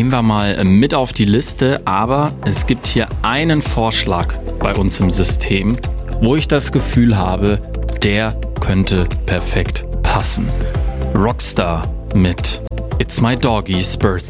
nehmen wir mal mit auf die Liste, aber es gibt hier einen Vorschlag bei uns im System, wo ich das Gefühl habe, der könnte perfekt passen. Rockstar mit It's My Doggy's Birthday.